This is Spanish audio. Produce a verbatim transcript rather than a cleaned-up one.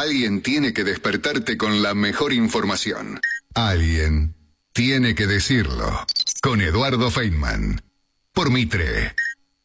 Alguien tiene que despertarte con la mejor información. Alguien tiene que decirlo. Con Eduardo Feynman. Por Mitre.